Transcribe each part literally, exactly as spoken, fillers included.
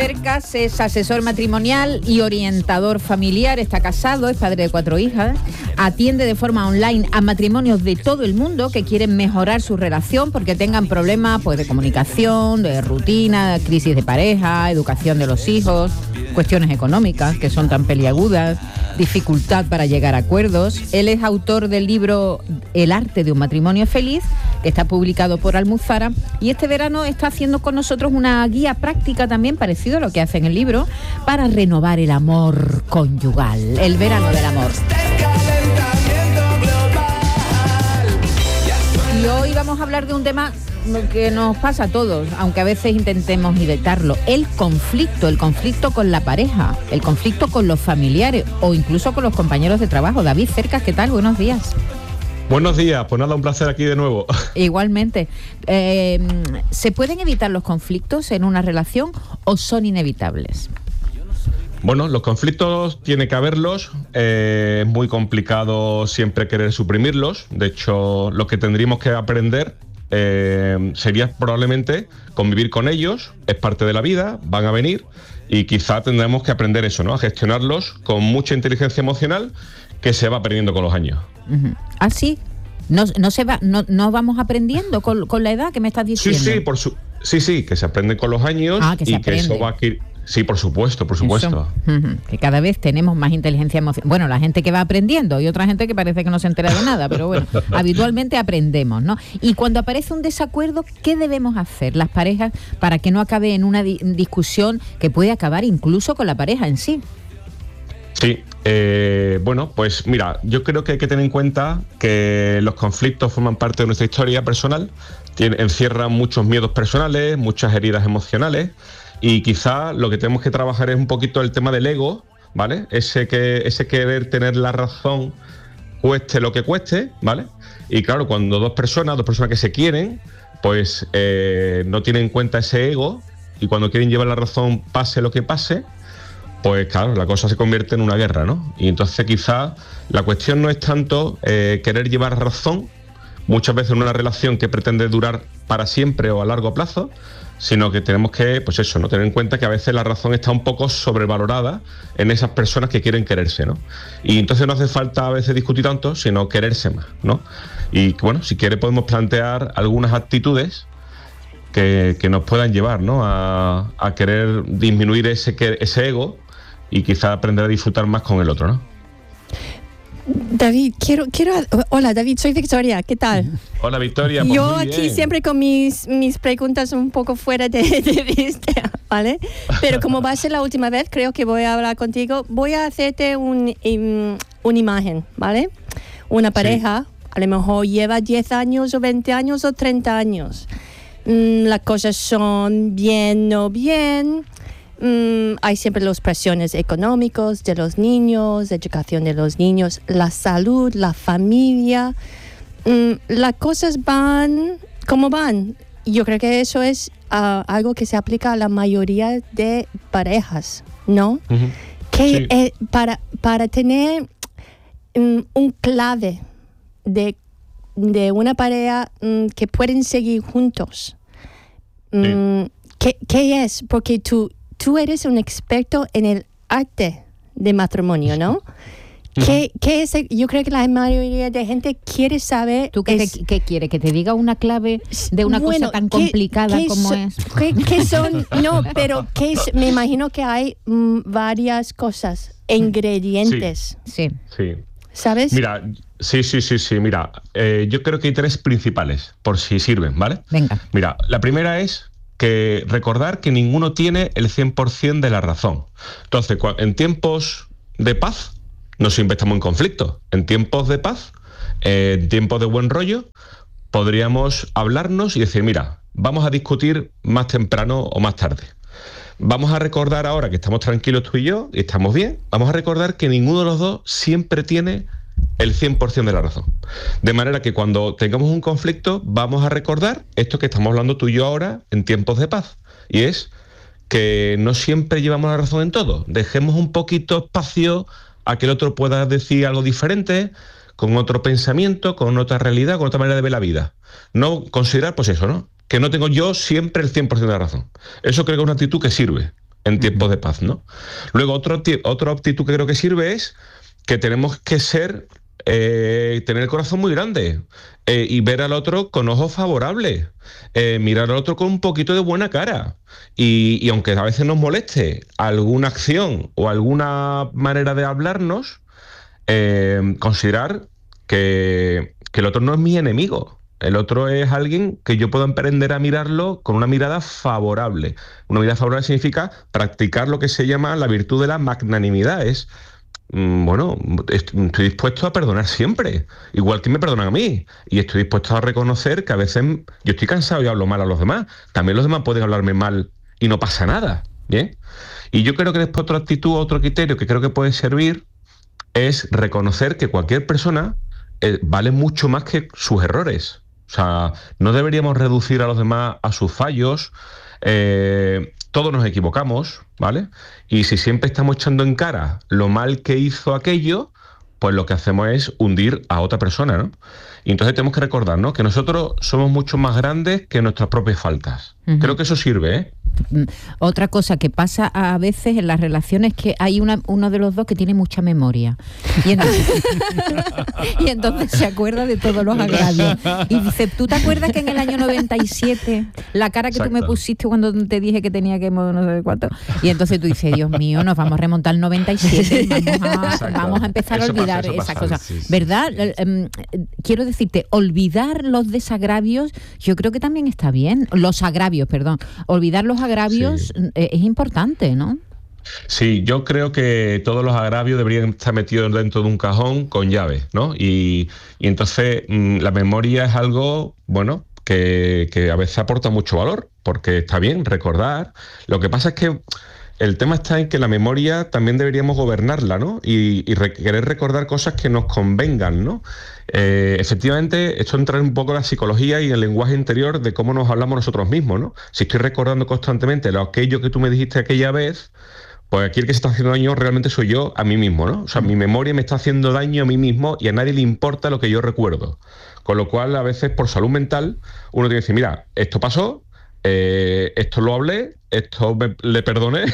Cercas es asesor matrimonial y orientador familiar, está casado, es padre de cuatro hijas, atiende de forma online a matrimonios de todo el mundo que quieren mejorar su relación porque tengan problemas pues, de comunicación, de rutina, crisis de pareja, educación de los hijos, cuestiones económicas que son tan peliagudas, dificultad para llegar a acuerdos. Él es autor del libro El arte de un matrimonio feliz, que está publicado por Almuzara, y este verano está haciendo con nosotros una guía práctica también, parecido a lo que hace en el libro, para renovar el amor conyugal, el verano del amor. Y hoy vamos a hablar de un tema que nos pasa a todos, aunque a veces intentemos evitarlo, el conflicto, el conflicto con la pareja, el conflicto con los familiares o incluso con los compañeros de trabajo. David Cercas, ¿qué tal? Buenos días. Buenos días, pues nada, un placer aquí de nuevo. Igualmente. Eh, ¿Se pueden evitar los conflictos en una relación o son inevitables? Bueno, los conflictos tiene que haberlos, eh, es muy complicado siempre querer suprimirlos. De hecho, lo que tendríamos que aprender eh, sería probablemente convivir con ellos, es parte de la vida, van a venir y quizá tendremos que aprender eso, ¿no? A gestionarlos con mucha inteligencia emocional que se va aprendiendo con los años. Uh-huh. ¿Ah, sí? ¿No, no, se va, no, no vamos aprendiendo con, con la edad que me estás diciendo? Sí, sí, por su, sí, sí, que se aprende con los años ah, que y que eso va a ir. Sí, por supuesto, por supuesto. Uh-huh. Que cada vez tenemos más inteligencia emocional. Bueno, la gente que va aprendiendo y otra gente que parece que no se entera de nada, pero bueno, habitualmente aprendemos, ¿no? Y cuando aparece un desacuerdo, ¿qué debemos hacer las parejas para que no acabe en una di- discusión que puede acabar incluso con la pareja en sí? Sí, eh, bueno, pues mira, yo creo que hay que tener en cuenta que los conflictos forman parte de nuestra historia personal, tiene, encierran muchos miedos personales, muchas heridas emocionales, y quizá lo que tenemos que trabajar es un poquito el tema del ego, ¿vale? Ese que ese querer tener la razón cueste lo que cueste, ¿vale? Y claro, cuando dos personas, dos personas que se quieren, pues eh, no tienen en cuenta ese ego y cuando quieren llevar la razón pase lo que pase, pues claro, la cosa se convierte en una guerra, ¿no? Y entonces quizá la cuestión no es tanto eh, querer llevar razón, muchas veces en una relación que pretende durar para siempre o a largo plazo, sino que tenemos que, pues eso, ¿no? Tener en cuenta que a veces la razón está un poco sobrevalorada en esas personas que quieren quererse, ¿no? Y entonces no hace falta a veces discutir tanto, sino quererse más, ¿no? Y bueno, si quiere podemos plantear algunas actitudes que, que nos puedan llevar, ¿no? A, a querer disminuir ese, ese ego y quizá aprender a disfrutar más con el otro, ¿no? David, quiero, quiero... Hola, David, soy Victoria, ¿qué tal? Hola, Victoria. Pues yo muy aquí bien. siempre con mis, mis preguntas un poco fuera de, de vista, ¿vale? Pero como va a ser la última vez, creo que voy a hablar contigo. Voy a hacerte un, um, una imagen, ¿vale? Una pareja, sí. A lo mejor lleva diez años o veinte años o treinta años. Mm, las cosas son bien o bien... Mm, hay siempre las presiones económicas de los niños, educación de los niños, la salud, la familia. Mm, las cosas van como van. Yo creo que eso es uh, algo que se aplica a la mayoría de parejas, ¿no? Uh-huh. Que sí. eh, para, para tener um, un clave de, de una pareja um, que pueden seguir juntos, um, sí. ¿qué, ¿qué es? Porque tú... Tú eres un experto en el arte de matrimonio, ¿no? Uh-huh. ¿Qué, qué es? Yo creo que la mayoría de gente quiere saber... ¿Tú qué, es, te, qué quiere? ¿Que te diga una clave de una bueno, cosa tan ¿qué, complicada qué como so, es? ¿qué, ¿Qué son? No, pero ¿qué es? Me imagino que hay mm, varias cosas, ingredientes. Sí. Sí. ¿Sabes? Mira, sí, sí, sí, sí. Mira, eh, yo creo que hay tres principales, por si sirven, ¿vale? Venga. Mira, la primera es... que recordar que ninguno tiene el cien por ciento de la razón. Entonces, en tiempos de paz, no siempre estamos en conflicto. En tiempos de paz, eh, en tiempos de buen rollo, podríamos hablarnos y decir, mira, vamos a discutir más temprano o más tarde. Vamos a recordar ahora que estamos tranquilos tú y yo, y estamos bien, vamos a recordar que ninguno de los dos siempre tiene el cien por ciento de la razón. De manera que cuando tengamos un conflicto vamos a recordar esto que estamos hablando tú y yo ahora en tiempos de paz. Y es que no siempre llevamos la razón en todo. Dejemos un poquito espacio a que el otro pueda decir algo diferente, con otro pensamiento, con otra realidad, con otra manera de ver la vida. No considerar, pues eso, ¿no? Que no tengo yo siempre el cien por ciento de la razón. Eso creo que es una actitud que sirve. en tiempos de paz, ¿no? Luego, otro, otra actitud que creo que sirve es que tenemos que ser, eh, tener el corazón muy grande eh, y ver al otro con ojos favorables, eh, mirar al otro con un poquito de buena cara. Y, y aunque a veces nos moleste alguna acción o alguna manera de hablarnos, eh, considerar que, que el otro no es mi enemigo. El otro es alguien que yo puedo aprender a mirarlo con una mirada favorable. Una mirada favorable significa practicar lo que se llama la virtud de la magnanimidad. Es, mm, bueno, estoy dispuesto a perdonar siempre, igual que me perdonan a mí. Y estoy dispuesto a reconocer que a veces yo estoy cansado y hablo mal a los demás. También los demás pueden hablarme mal y no pasa nada, ¿bien? Y yo creo que después otra actitud, otro criterio que creo que puede servir es reconocer que cualquier persona eh, vale mucho más que sus errores. O sea, no deberíamos reducir a los demás a sus fallos. Eh, todos nos equivocamos, ¿vale? Y si siempre estamos echando en cara lo mal que hizo aquello, pues lo que hacemos es hundir a otra persona, ¿no? Y entonces tenemos que recordar, ¿no?, que nosotros somos mucho más grandes que nuestras propias faltas. Uh-huh. Creo que eso sirve, ¿eh? Otra cosa que pasa a veces en las relaciones es que hay una, uno de los dos que tiene mucha memoria y entonces, y entonces se acuerda de todos los agravios y dice, ¿tú te acuerdas que en el año noventa y siete la cara que Exacto. tú me pusiste cuando te dije que tenía que no sé cuánto? Y entonces tú dices, Dios mío, nos vamos a remontar al noventa y siete, vamos a, vamos a empezar eso a olvidar pasa, esas cosas, sí, sí, ¿verdad? Sí, sí. Quiero decirte, olvidar los desagravios yo creo que también está bien, los agravios, perdón, olvidar los agravios sí. es importante, ¿no? Sí, yo creo que todos los agravios deberían estar metidos dentro de un cajón con llave, ¿no? Y, y entonces mmm, la memoria es algo, bueno, que, que a veces aporta mucho valor, porque está bien recordar. Lo que pasa es que el tema está en que la memoria también deberíamos gobernarla, ¿no? Y, y re- querer recordar cosas que nos convengan, ¿no? Eh, efectivamente, esto entra un poco en la psicología y en el lenguaje interior de cómo nos hablamos nosotros mismos, ¿no? Si estoy recordando constantemente lo aquello que tú me dijiste aquella vez, pues aquí el que se está haciendo daño realmente soy yo a mí mismo, ¿no? O sea, mi memoria me está haciendo daño a mí mismo y a nadie le importa lo que yo recuerdo. Con lo cual, a veces, por salud mental, uno tiene que decir, mira, esto pasó, eh, esto lo hablé, esto me, le perdoné,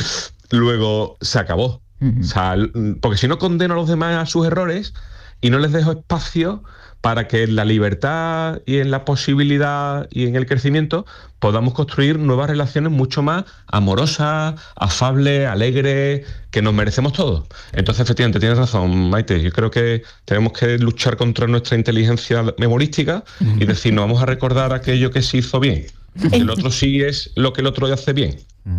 luego se acabó. Uh-huh. O sea, porque si no condeno a los demás a sus errores y no les dejo espacio para que en la libertad y en la posibilidad y en el crecimiento podamos construir nuevas relaciones mucho más amorosas, afables, alegres, que nos merecemos todos. Entonces, efectivamente, tienes razón, Maite. Yo creo que tenemos que luchar contra nuestra inteligencia memorística y decir, no vamos a recordar aquello que se hizo bien. El otro sí es lo que el otro hace bien.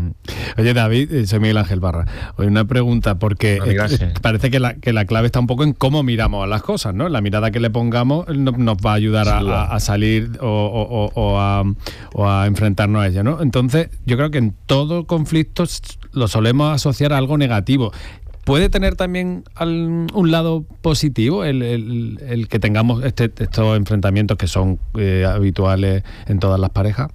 Oye, David, soy Miguel Ángel Barra. Hoy una pregunta, porque eh, parece que la, que la clave está un poco en cómo miramos a las cosas, ¿no? La mirada que le pongamos no, nos va a ayudar a, a, a salir o, o, o, a, o a enfrentarnos a ella, ¿no? Entonces, yo creo que en todo conflicto lo solemos asociar a algo negativo. ¿Puede tener también al, un lado positivo el, el, el que tengamos este, estos enfrentamientos que son eh, habituales en todas las parejas?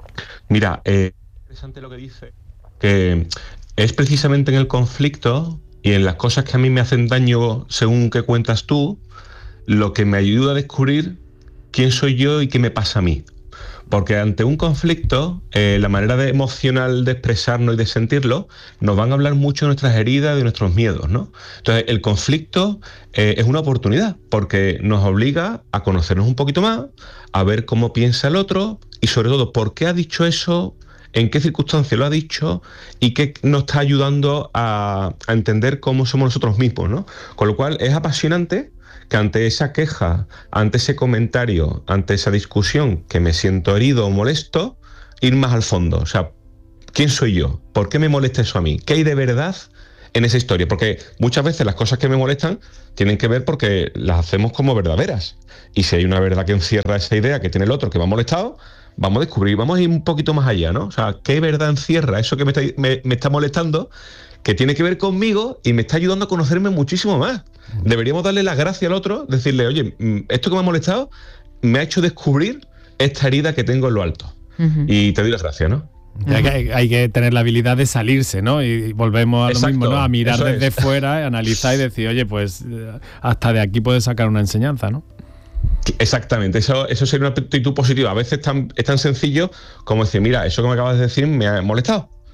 Mira, eh, interesante lo que dice, que es precisamente en el conflicto y en las cosas que a mí me hacen daño según que cuentas tú, lo que me ayuda a descubrir quién soy yo y qué me pasa a mí. Porque ante un conflicto, eh, la manera de emocional de expresarnos y de sentirlo, nos van a hablar mucho de nuestras heridas y de nuestros miedos, ¿no? Entonces, el conflicto eh, es una oportunidad, porque nos obliga a conocernos un poquito más, a ver cómo piensa el otro y sobre todo, por qué ha dicho eso, en qué circunstancia lo ha dicho y qué nos está ayudando a, a entender cómo somos nosotros mismos, ¿no? Con lo cual, es apasionante que ante esa queja, ante ese comentario, ante esa discusión que me siento herido o molesto, ir más al fondo. O sea, ¿quién soy yo? ¿Por qué me molesta eso a mí? ¿Qué hay de verdad en esa historia? Porque muchas veces las cosas que me molestan tienen que ver porque las hacemos como verdaderas. Y si hay una verdad que encierra esa idea que tiene el otro que me ha molestado, vamos a descubrir, vamos a ir un poquito más allá, ¿no? O sea, ¿qué verdad encierra eso que me está, me, me está molestando, que tiene que ver conmigo y me está ayudando a conocerme muchísimo más? Deberíamos darle las gracias al otro, decirle, oye, esto que me ha molestado me ha hecho descubrir esta herida que tengo en lo alto. Uh-huh. Y te doy las gracias, ¿no? Hay que, hay que tener la habilidad de salirse, ¿no? Y volvemos a Exacto, lo mismo, ¿no? A mirar desde es. fuera, analizar y decir, oye, pues hasta de aquí puedes sacar una enseñanza, ¿no? Exactamente, eso, eso sería una actitud positiva. A veces es tan, es tan sencillo como decir, mira, eso que me acabas de decir me ha molestado.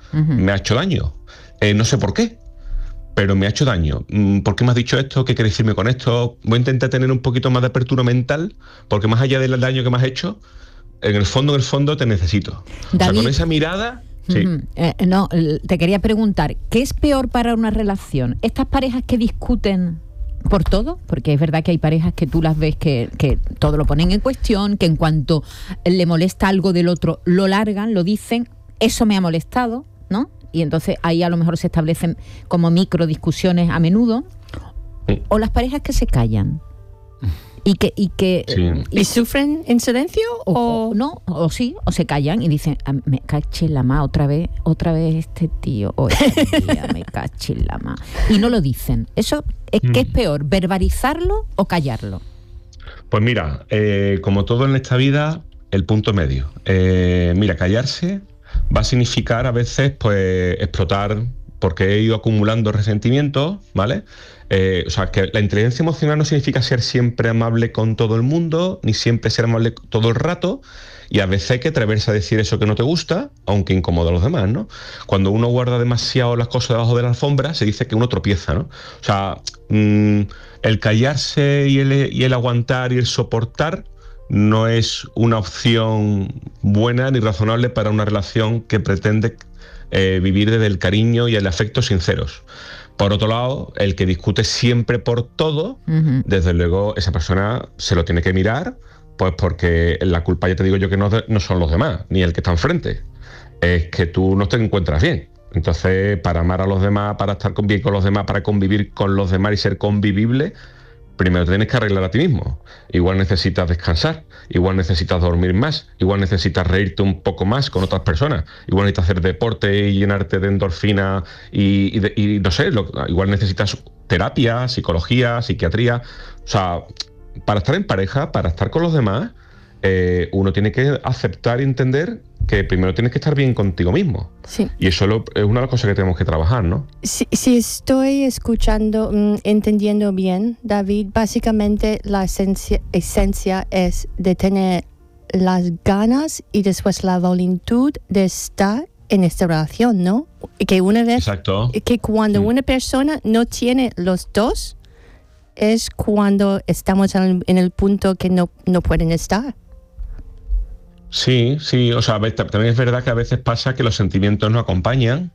uh-huh. me ha hecho daño. Eh, no sé por qué, pero me ha hecho daño. ¿Por qué me has dicho esto? ¿Qué quieres decirme con esto? Voy a intentar tener un poquito más de apertura mental, porque más allá del daño que me has hecho, en el fondo, en el fondo te necesito. David, o sea, con esa mirada... Sí. Uh-huh. Eh, no, te quería preguntar, ¿qué es peor para una relación? ¿Estas parejas que discuten por todo? Porque es verdad que hay parejas que tú las ves que, que todo lo ponen en cuestión, que en cuanto le molesta algo del otro, lo largan, lo dicen, eso me ha molestado, ¿no? Y entonces ahí a lo mejor se establecen como micro discusiones a menudo. O las parejas que se callan. Y que y que sí. y, ¿Y sufren en silencio o, o no o sí o se callan y dicen me caché en la ma otra vez otra vez este tío o esta tía, me caché en la ma, y no lo dicen. Eso es mm. que es peor, verbalizarlo o callarlo. Pues mira, eh, como todo en esta vida, el punto medio. Eh, mira, callarse va a significar a veces pues explotar, porque he ido acumulando resentimientos, ¿vale? Eh, o sea, que la inteligencia emocional no significa ser siempre amable con todo el mundo, ni siempre ser amable todo el rato, y a veces hay que atreverse a decir eso que no te gusta, aunque incomoda a los demás, ¿no? Cuando uno guarda demasiado las cosas debajo de la alfombra, se dice que uno tropieza, ¿no? O sea, mmm, el callarse y el, y el aguantar y el soportar no es una opción buena ni razonable para una relación que pretende eh, vivir desde el cariño y el afecto sinceros. Por otro lado, el que discute siempre por todo, uh-huh. desde luego esa persona se lo tiene que mirar, pues porque la culpa, ya te digo yo, que no, no son los demás, ni el que está enfrente. Es que tú no te encuentras bien. Entonces, para amar a los demás, para estar bien con los demás, para convivir con los demás y ser convivible, primero te tienes que arreglar a ti mismo. Igual necesitas descansar, igual necesitas dormir más, igual necesitas reírte un poco más con otras personas, igual necesitas hacer deporte y llenarte de endorfina y, y, de, y no sé, lo, igual necesitas terapia, psicología, psiquiatría. O sea, para estar en pareja, para estar con los demás, eh, uno tiene que aceptar y entender que primero tienes que estar bien contigo mismo. Sí. Y eso lo, es una de las cosas que tenemos que trabajar, ¿no? Si, si estoy escuchando, mm, entendiendo bien, David, básicamente la esencia, esencia es de tener las ganas y después la voluntad de estar en esta relación, ¿no? Que una vez, Exacto. que cuando mm. una persona no tiene los dos, es cuando estamos en el, en el punto que no, no pueden estar. Sí, sí, o sea, también es verdad que a veces pasa que los sentimientos no acompañan.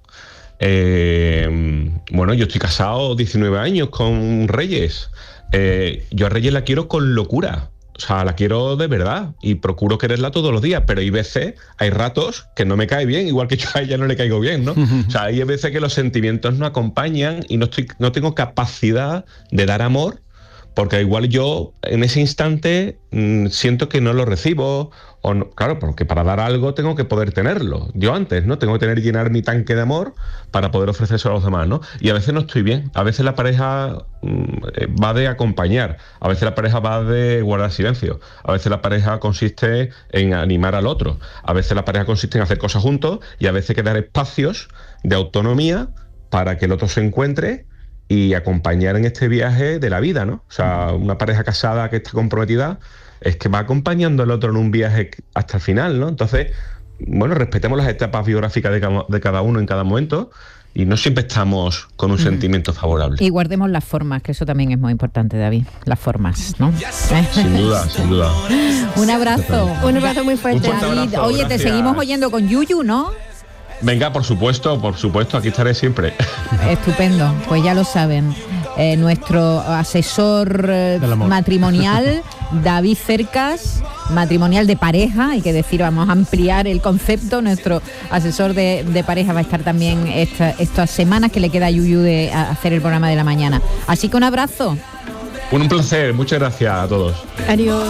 Eh, bueno, yo estoy casado diecinueve años con Reyes. Eh, yo a Reyes la quiero con locura. O sea, la quiero de verdad y procuro quererla todos los días, pero hay veces, hay ratos que no me cae bien, igual que yo a ella no le caigo bien, ¿no? O sea, hay veces que los sentimientos no acompañan y no estoy, no tengo capacidad de dar amor, porque igual yo en ese instante mmm, siento que no lo recibo, o no, claro, porque para dar algo tengo que poder tenerlo. Yo antes, ¿no? Tengo que tener llenar mi tanque de amor para poder ofrecerse a los demás, ¿no? Y a veces no estoy bien. A veces la pareja mmm, va de acompañar, a veces la pareja va de guardar silencio, a veces la pareja consiste en animar al otro, a veces la pareja consiste en hacer cosas juntos y a veces hay que dar espacios de autonomía para que el otro se encuentre y acompañar en este viaje de la vida, ¿no? O sea, una pareja casada que está comprometida es que va acompañando al otro en un viaje hasta el final, ¿no? Entonces, bueno, respetemos las etapas biográficas de cada, de cada uno en cada momento y no siempre estamos con un mm. sentimiento favorable. Y guardemos las formas, que eso también es muy importante, David, las formas, ¿no? Sin duda, sin duda. Un abrazo. Un abrazo muy fuerte. Un fuerte abrazo, Oye, gracias. Te seguimos oyendo con Yuyu, ¿no? Venga, por supuesto, por supuesto, aquí estaré siempre. Estupendo, pues ya lo saben. Eh, nuestro asesor eh, matrimonial, David Cercas, matrimonial de pareja, hay que decir, vamos a ampliar el concepto. Nuestro asesor de, de pareja va a estar también esta, estas semanas que le queda a Yuyu de a hacer el programa de la mañana. Así que un abrazo. Un placer, muchas gracias a todos. Adiós.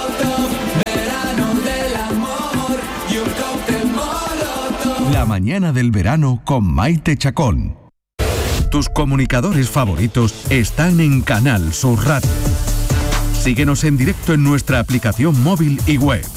La mañana del verano con Maite Chacón. Tus comunicadores favoritos están en Canal Sur Radio. Síguenos en directo en nuestra aplicación móvil y web.